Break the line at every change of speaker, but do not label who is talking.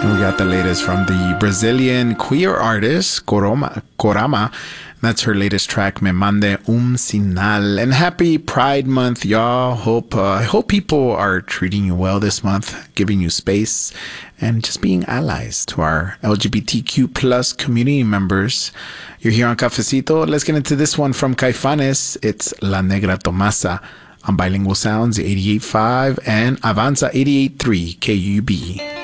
And we got the latest from the Brazilian queer artist Corama. That's her latest track, Me Mande Sinal. And happy Pride Month, y'all. I hope people are treating you well this month, giving you space, and just being allies to our LGBTQ plus community members. You're here on Cafecito. Let's get into this one from Caifanes. It's La Negra Tomasa on Bilingual Sounds 88.5 and Avanza 88.3 KUB.